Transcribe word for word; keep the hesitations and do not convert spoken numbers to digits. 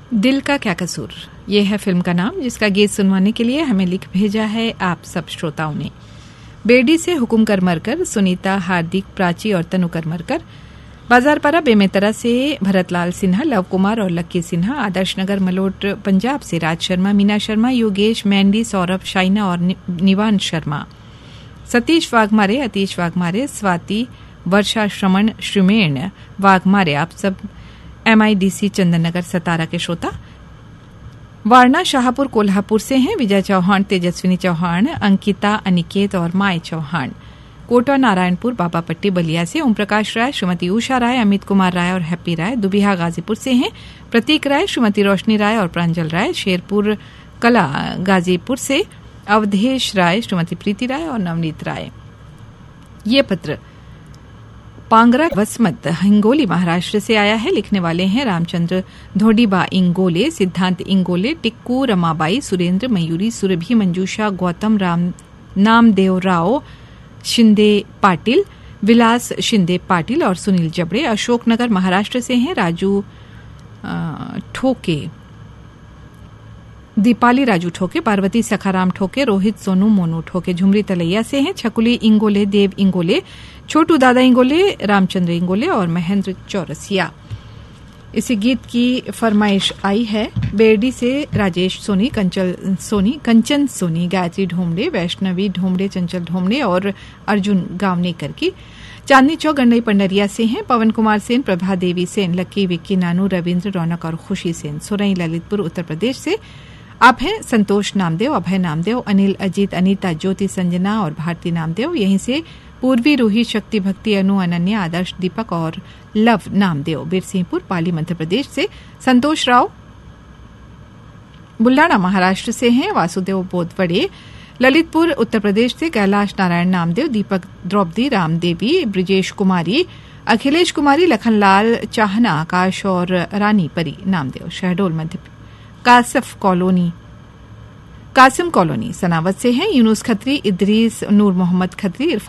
दिल का क्या कसूर, ये है फिल्म का नाम, जिसका गीत सुनवाने के लिए हमें लिख भेजा है आप सब श्रोताओं ने। बेरडी से हुकुम कर मरकर, सुनीता, हार्दिक, प्राची और तनु कर मरकर, बाजारपारा बेमेतरा से भरतलाल सिन्हा, लव कुमार और लक्की सिन्हा, आदर्श नगर मलोट पंजाब से राज शर्मा, मीना शर्मा, योगेश, मैंडी, सौरभ, शाइना और निवान शर्मा, सतीश वाघमारे, अतीश वाघमारे, स्वाति, वर्षा, श्रमण, श्रीमेण वाघमारे, आप सब एमआईडीसी चंदन नगर सतारा के श्रोता। वारणा शाहपुर कोल्हापुर से हैं विजय चौहान, तेजस्विनी चौहान, अंकिता, अनिकेत और माए चौहान। कोटा नारायणपुर बाबापट्टी बलिया से ओम प्रकाश राय, श्रीमती उषा राय, अमित कुमार राय और हैप्पी राय। दुबिहा गाजीपुर से हैं प्रतीक राय, श्रीमती रोशनी राय और प्रांजल राय। शेरपुर कला गाजीपुर से अवधेश राय, श्रीमती प्रीति राय और नवनीत राय। ये पत्र पांगरा वसमत हिंगोली महाराष्ट्र से आया है। लिखने वाले हैं रामचंद्र धोडीबा इंगोले, सिद्धांत इंगोले, टिक्कू, रमाबाई, सुरेंद्र, मयूरी, सुरभि, मंजूषा, गौतम, राम नामदेव राव, शिंदे पाटिल, विलास शिंदे पाटिल और सुनील जबड़े। अशोकनगर महाराष्ट्र से हैं राजू ठोके, दीपाली राजू ठोके, पार्वती सखाराम ठोके, रोहित सोनू मोनू ठोके। झुमरी तलैया से हैं छकुली इंगोले, देव इंगोले, छोटू दादा इंगोले, रामचंद्र इंगोले और महेंद्र चौरसिया। इसी गीत की फरमाइश आई है बेरडी से राजेश सोनी, कंचल सोनी, कंचन सोनी, गायत्री ढोमड़े, वैष्णवी ढोमड़े, चंचल ढोमड़े और अर्जुन गावनेकर की। चांदनी चौक गंडई पंडरिया से हैं पवन कुमार सेन, प्रभा देवी सेन, लक्की, विक्की, नानू, रविंद्र, रौनक और खुशी सेन। सोरई ललितपुर उत्तर प्रदेश से आप हैं संतोष नामदेव, अभय नामदेव, अनिल, अजीत, अनीता, ज्योति, संजना और भारती नामदेव। यहीं से पूर्वी, रूही, शक्ति, भक्ति, अनु, अनन्या, आदर्श, दीपक और लव नामदेव। बिरसिंहपुर पाली मध्य प्रदेश से संतोष राव, बुल्लाना महाराष्ट्र से हैं वासुदेव बोधवड़े। ललितपुर उत्तर प्रदेश से कैलाश नारायण नामदेव, दीपक, द्रौपदी, रामदेवी, ब्रिजेश कुमारी, अखिलेश कुमारी, लखनलाल, चाहना, आकाश और रानी परी नामदेव। शहडोल मध्य कासफ कॉलोनी कासिम कॉलोनी सनावत से हैं यूनुस खत्री, इदरीस, नूर मोहम्मद खत्री,